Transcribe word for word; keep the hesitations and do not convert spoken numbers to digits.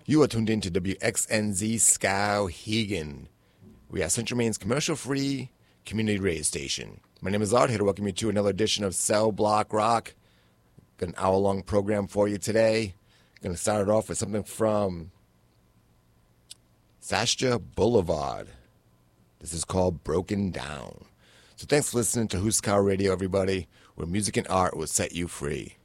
You are tuned in to W X N Z Skowhegan. We are Central Maine's commercial-free community radio station. My name is Art, here to welcome you to another edition of Cell Block Rock. Got an hour-long program for you today. Going to start it off with something from Sasha Boulevard. This is called Broken Down. So thanks for listening to Huskar Radio, everybody, where music and art will set you free.